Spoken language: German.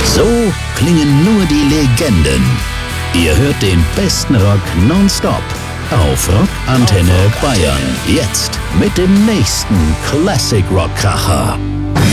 So klingen nur die Legenden. Ihr hört den besten Rock nonstop auf Rockantenne Bayern. Jetzt mit dem nächsten Classic Rock Kracher.